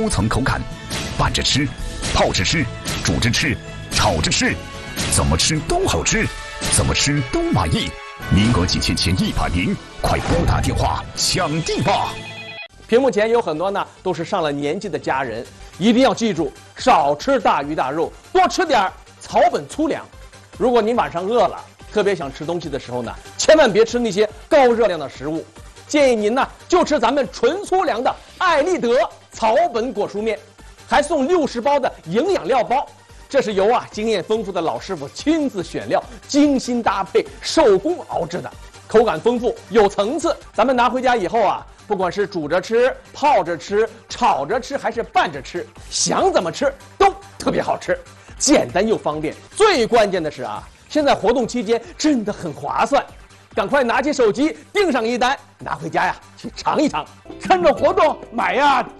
多层口感，拌着吃、泡着吃、煮着吃、炒着吃，怎么吃都好吃，怎么吃都满意。名额仅限前100名，快拨打电话抢订吧！ 屏幕前有很多呢都是上了年纪的家人，一定要记住，少吃大鱼大肉，多吃点草本粗粮。如果您晚上饿了，特别想吃东西的时候呢，千万别吃那些高热量的食物，建议您呢就吃咱们纯粗粮的爱立德草本果蔬面，还送60包的营养料包。这是由经验丰富的老师傅亲自选料，精心搭配，手工熬制的，口感丰富，有层次。咱们拿回家以后不管是煮着吃、泡着吃、炒着吃，还是拌着吃，想怎么吃都特别好吃，简单又方便。最关键的是现在活动期间真的很划算，赶快拿起手机订上一单，拿回家去尝一尝。 趁着活动买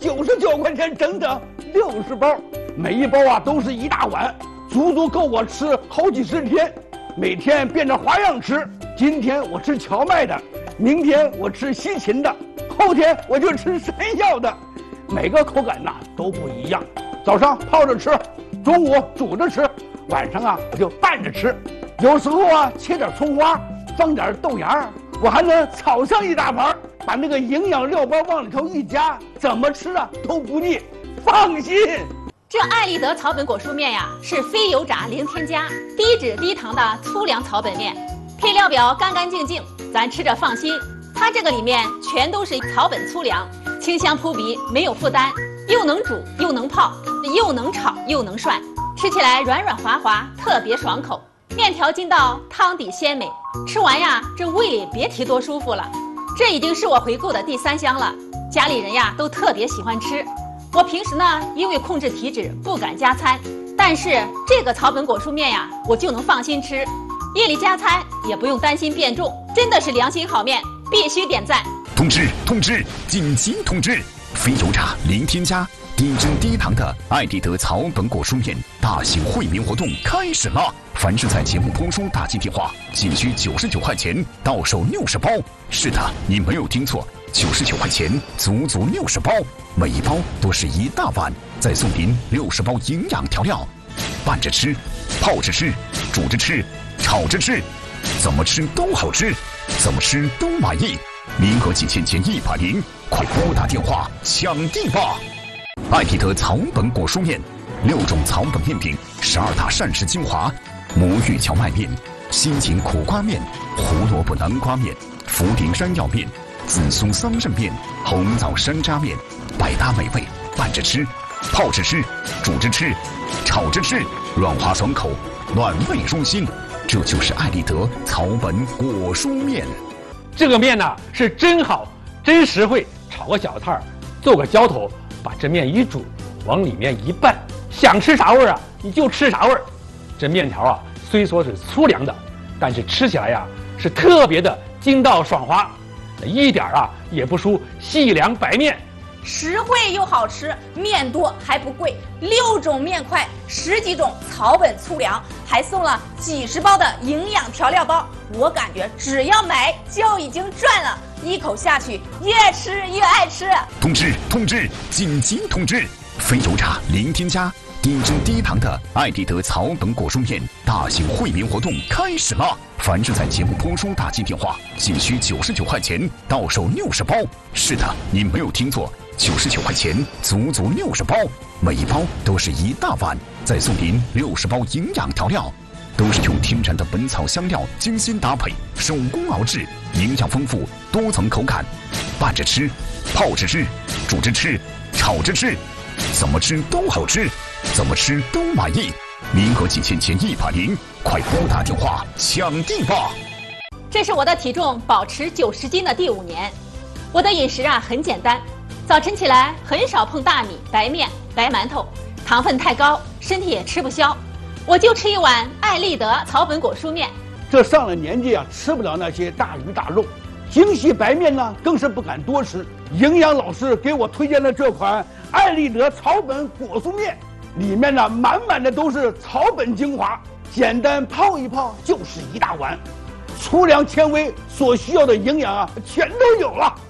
99块钱整整60包，每一包都是1大碗，足足够我吃好几十天。每天变着花样吃，今天我吃荞麦的，明天我吃西芹的，后天我就吃山药的，每个口感都不一样。早上泡着吃，中午煮着吃，晚上我就拌着吃。有时候切点葱花，放点豆芽，我还能炒上一大盘，把那个营养料包往里头一加，怎么吃都不腻，放心。 这爱立德草本果蔬面是非油炸零添加、低脂低糖的粗粮草本面，配料表干干净净，咱吃着放心。它这个里面全都是草本粗粮，清香扑鼻，没有负担，又能煮又能泡，又能炒又能涮，吃起来软软滑滑，特别爽口。面条筋道，汤底鲜美，吃完这胃里别提多舒服了。这已经是我回购的第3箱了，家里人都特别喜欢吃。我平时因为控制体脂不敢加餐，但是这个草本果蔬面我就能放心吃，夜里加餐也不用担心变重，真的是良心好面，必须点赞。 通知，紧急通知！非油炸零添加、低脂低糖的爱立德草本果蔬面大型惠民活动开始了！凡是在节目播出打进电话，仅需99块钱，到手60包。是的，你没有听错，99块钱，足足60包，每一包都是1大碗，再送您60包营养调料，拌着吃、泡着吃、煮着吃、炒着吃，怎么吃都好吃，怎么吃都满意。名额仅限前100名，快拨打电话抢订吧！爱立德草本果蔬面，6种草本面饼，12大膳食精华，魔芋荞麦面、西芹苦瓜面、胡萝卜南瓜面、福鼎山药面、紫苏桑葚面、红枣山楂面，百搭美味，拌着吃、泡着吃、煮着吃、炒着吃，软滑爽口，暖胃舒心。这就是爱立德草本果蔬面。 这个面是真好，真实惠，炒个小菜做个浇头，把这面一煮，往里面一拌，想吃啥味你就吃啥味。这面条虽说是粗粮的，但是吃起来是特别的筋道爽滑，一点也不输细粮白面。 实惠又好吃，面多还不贵，6种面块，10几种草本粗粮，还送了几十包的营养调料包。我感觉只要买就已经赚了，一口下去越吃越爱吃。 通知，紧急通知！非油炸零添加、低脂低糖的爱立德草本果蔬面大型惠民活动开始了！凡是在节目播出打进电话，仅需99块钱，到手60包。是的，你没有听错，99块钱，足足60包，每一包都是1大碗，再送您60包营养调料，都是用天然的本草香料精心搭配，手工熬制，营养丰富，多层口感，拌着吃、泡着吃、煮着吃、炒着吃，怎么吃都好吃，怎么吃都满意。名额仅限前100名，快拨打电话抢订吧！ 这是我的体重保持90斤的第5年。我的饮食很简单，早晨起来很少碰大米、白面、白馒头，糖分太高，身体也吃不消。我就吃一碗爱立德草本果蔬面。 这上了年纪吃不了那些大鱼大肉，精细白面更是不敢多吃。营养老师给我推荐了这款爱立德草本果蔬面，里面满满的都是草本精华，简单泡一泡就是1大碗，粗粮纤维所需要的营养全都有了。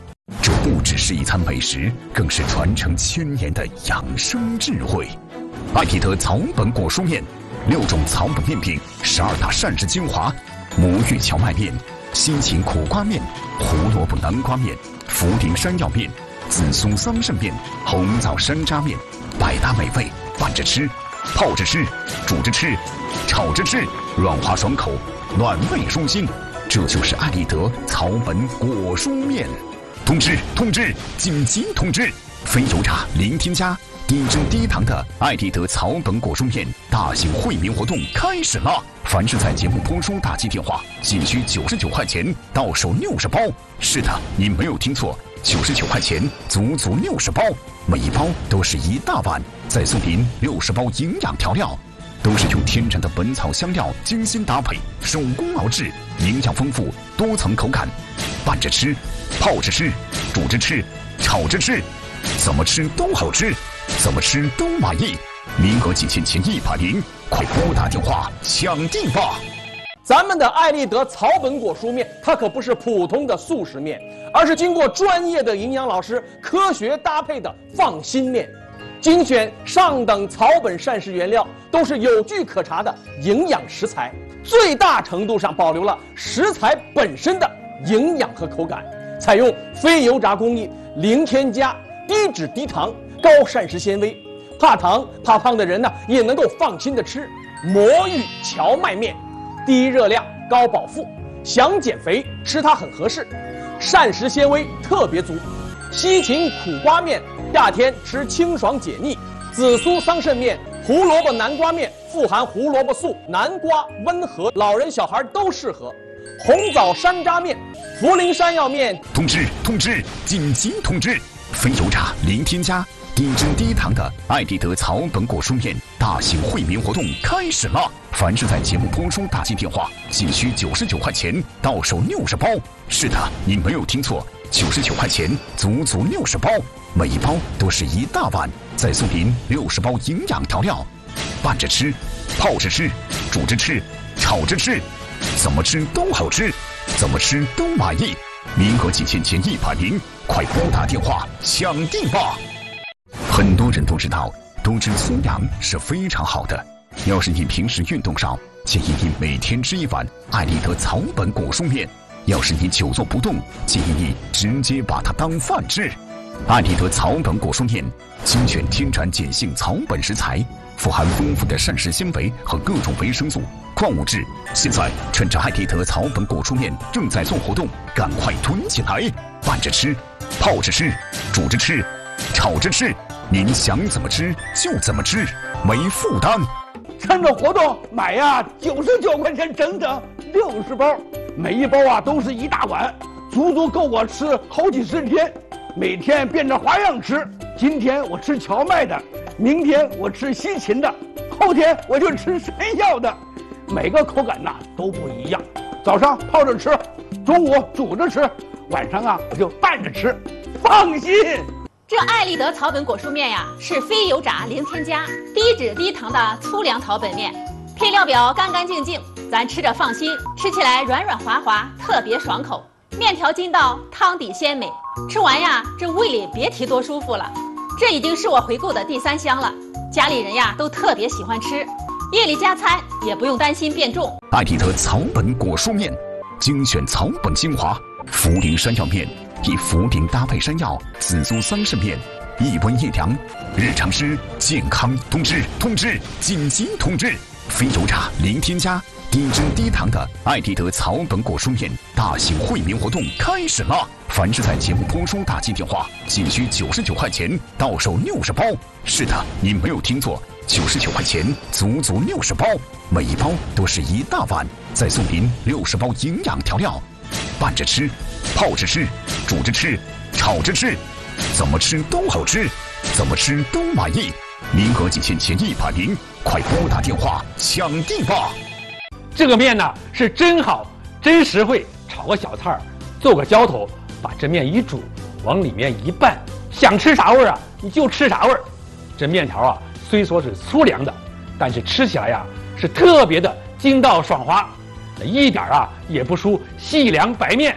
这不只是一餐美食，更是传承千年的养生智慧。艾迪德草本果蔬面，6种草本面品，12大膳食精华，魔芋荞麦面、西芹苦瓜面、胡萝卜南瓜面、茯苓山药面、紫苏桑葚面、红枣山楂面，百搭美味，拌着吃、泡着吃、煮着吃、炒着吃，软滑爽口，暖胃舒心。这就是艾丽德草本果蔬面。通知，紧急通知！非油炸、零添加、低脂低糖的艾丽德草本果蔬面大型惠民活动开始了！凡是在节目播出打击电话，仅需99块钱，到手60包。是的，你没有听错，99块钱，足足60包，每一包都是一大碗，再送您60包营养调料。都是用天然的本草香料精心搭配，手工熬制，营养丰富，多层口感，拌着吃、泡着吃、煮着吃、炒着吃，怎么吃都好吃，怎么吃都满意。名额仅限前100，快拨打电话抢订吧！ 咱们的艾丽德草本果蔬面，它可不是普通的速食面，而是经过专业的营养老师科学搭配的放心面。精选上等草本膳食原料，都是有据可查的营养食材，最大程度上保留了食材本身的营养和口感。采用非油炸工艺，零添加，低脂低糖，高膳食纤维。怕糖怕胖的人呢，也能够放心的吃。魔芋荞麦面，低热量高饱腹，想减肥吃它很合适，膳食纤维特别足。西芹苦瓜面，夏天吃清爽解腻。紫苏桑葚面、胡萝卜南瓜面，富含胡萝卜素，南瓜温和，老人小孩都适合。红枣山楂面、茯苓山药面。 通知，紧急通知！非油炸、零添加、低脂低糖的艾丽德草本果蔬面大型惠民活动开始了！凡是在节目播出打进电话，仅需99块钱，到手60包。是的，你没有听错，99块钱，足足60包，每一包都是一大碗，再送您60包营养调料，拌着吃、泡着吃、煮着吃、炒着吃，怎么吃都好吃，怎么吃都满意。名额仅限前100，快拨打电话抢订吧！很多人都知道，多吃粗粮是非常好的。要是你平时运动少，建议你每天吃1碗艾丽德草本果蔬面；要是你久坐不动，建议你直接把它当饭吃。艾丽德草本果蔬面精选天然碱性草本食材，富含丰富的膳食纤维和各种维生素、矿物质。现在趁着艾丽德草本果蔬面正在做活动，赶快囤起来，拌着吃、泡着吃、煮着吃、炒着吃，您想怎么吃就怎么吃，没负担。 趁着活动买呀，99块钱整整60包，每一包啊都是一大碗，足足够我吃好几十天，每天变着花样吃。今天我吃荞麦的，明天我吃西芹的，后天我就吃山药的，每个口感呐都不一样。早上泡着吃，中午煮着吃，晚上啊我就拌着吃，放心。 这艾丽德草本果蔬面呀，是非油炸、零添加、低脂低糖的粗粮草本面，配料表干干净净，咱吃着放心，吃起来软软滑滑，特别爽口。面条筋道，汤底鲜美，吃完呀，这胃里别提多舒服了。这已经是我回购的第3箱了，家里人呀都特别喜欢吃，夜里加餐也不用担心变重。 艾丽德草本果蔬面，精选草本精华，茯苓山药面。以茯苓搭配山药、紫苏桑葚面，一温一凉，日常吃健康。通知，紧急通知！非油炸、零添加、低脂低糖的艾丽德草本果蔬面大型惠民活动开始了！凡是在节目播出打进电话，仅需99块钱，到手60包。是的，你没有听错，99块钱，足足60包，每一包都是一大碗，再送您60包营养调料，拌着吃、泡着吃、煮着吃、炒着吃，怎么吃都好吃，怎么吃都满意。名额仅限前100，快拨打电话抢订吧！ 这个面呢是真好，真实惠，炒个小菜儿，做个浇头，把这面一煮，往里面一拌，想吃啥味儿啊你就吃啥味儿。这面条啊虽说是粗粮的，但是吃起来呀是特别的筋道爽滑，一点啊也不输细粮白面。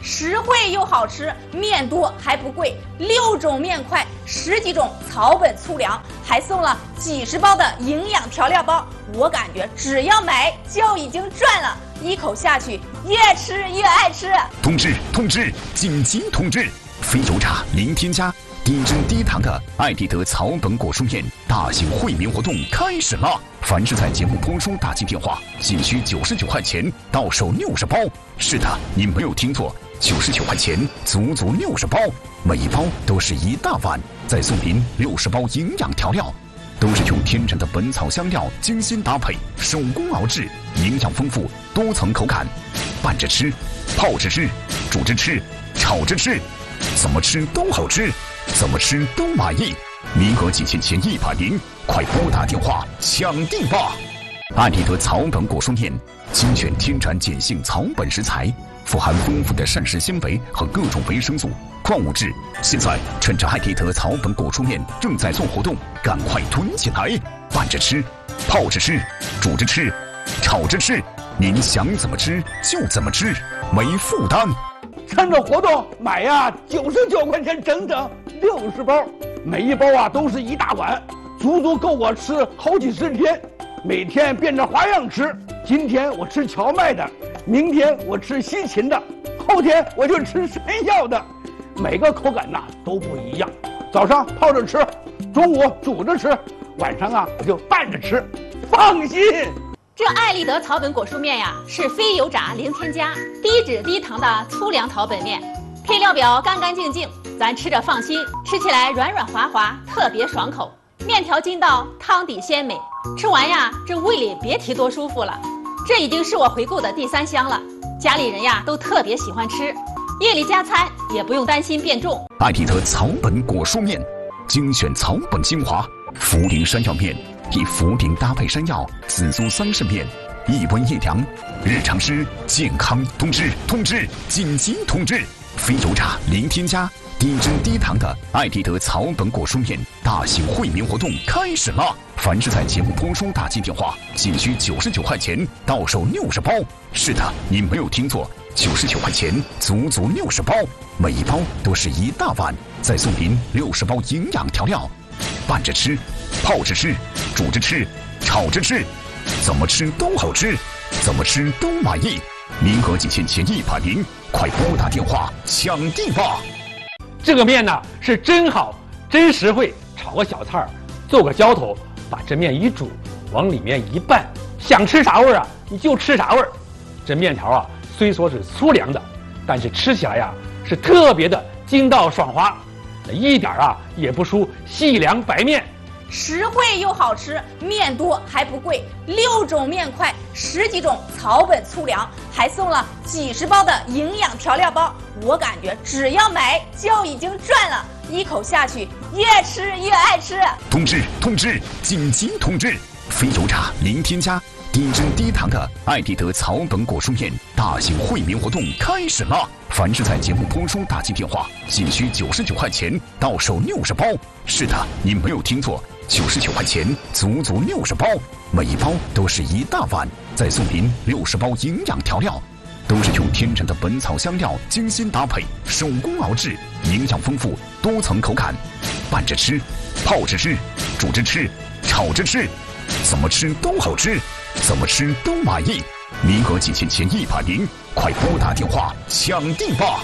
实惠又好吃，面多还不贵，6种面块，10几种草本粗粮，还送了几10包的营养调料包。我感觉只要买就已经赚了，一口下去越吃越爱吃。 通知，紧急通知！非油炸零添加。低脂低糖的爱迪德草本果蔬面大型惠民活动开始了！凡是在节目播出打进电话，仅需99块钱，到手60包。是的，你没有听错，99块钱，足足60包，每一包都是一大碗，再送您60包营养调料，都是用天然的本草香料精心搭配，手工熬制，营养丰富，多层口感，拌着吃，泡着吃，煮着吃，炒着吃，怎么吃都好吃。怎么吃都满意，名额仅限前100名，快拨打电话抢定吧！爱迪德草本果蔬面，精选天然碱性草本食材，富含丰富的膳食纤维和各种维生素、矿物质。现在趁着爱迪德草本果蔬面正在做活动，赶快囤起来！拌着吃，泡着吃，煮着吃，炒着吃，您想怎么吃就怎么吃，没负担。 趁着活动买呀，99块钱整整60包，每一包啊都是一大碗，足足够我吃好几10天，每天变着花样吃。今天我吃荞麦的，明天我吃西芹的，后天我就吃山药的，每个口感呐都不一样。早上泡着吃，中午煮着吃，晚上啊我就拌着吃，放心。 这爱立德草本果蔬面呀，是非油炸零添加、低脂低糖的粗粮草本面，配料表干干净净，咱吃着放心，吃起来软软滑滑，特别爽口。面条筋道，汤底鲜美，吃完呀，这胃里别提多舒服了。这已经是我回购的第3箱了，家里人呀都特别喜欢吃，夜里加餐也不用担心变重。 爱迪德草本果蔬面，精选草本精华，茯苓山药面。以茯苓搭配山药，紫苏3式面，一温一凉，日常吃健康。通知，紧急通知！非油炸零添加、低脂低糖的爱迪德草本果蔬面大型惠民活动开始了！凡是在节目播出打进电话，仅需99块钱，到手60包。是的，你没有听错，99块钱，足足60包，每一包都是一大碗，再送您60包营养调料，拌着吃，泡着吃，煮着吃，炒着吃，怎么吃都好吃，怎么吃都满意。名额仅限前100名，快拨打电话抢定吧！ 这个面呢是真好，真实惠，炒个小菜儿，做个浇头，把这面一煮，往里面一拌，想吃啥味儿啊，你就吃啥味儿。这面条啊，虽说是粗粮的，但是吃起来呀是特别的筋道爽滑，一点啊也不输细粮白面。 实惠又好吃，面多还不贵，6种面块，10几种草本粗粮，还送了几10包的营养调料包。我感觉只要买就已经赚了，一口下去越吃越爱吃。 通知，紧急通知！非油炸零添加、低脂低糖的爱迪德草本果蔬面大型惠民活动开始了！凡是在节目播出打进电话，仅需99块钱，到手60包。是的，你没有听错，99块钱，足足60包，每一包都是一大碗，再送您60包营养调料，都是用天然的本草香料精心搭配，手工熬制，营养丰富，多层口感，拌着吃，泡着吃，煮着吃，炒着吃，怎么吃都好吃，怎么吃都满意。名额仅限前100名，快拨打电话抢定吧！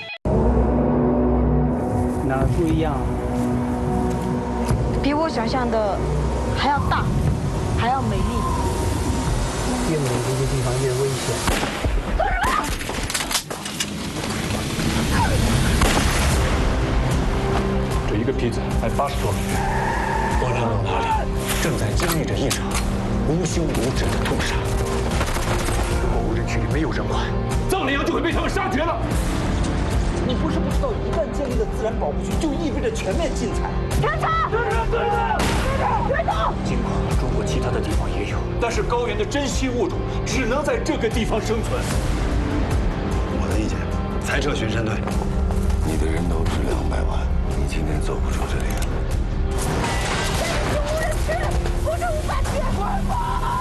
哪儿不一样？ 比我想象的还要大，还要美丽。 越美丽的地方越危险。 这一个坯子卖80多美元。我的老哪里正在经历着一场无休无止的屠杀。如果无人区里没有人管，藏羚羊就会被他们杀绝了。 你不是不知道，一旦建立了自然保护区，就意味着全面禁采。 警察！尽管中国其他的地方也有，但是高原的珍稀物种只能在这个地方生存。 我的意见，裁撤巡山队。你的人头值200万，你今天走不出这里。 无人区，不是无法区。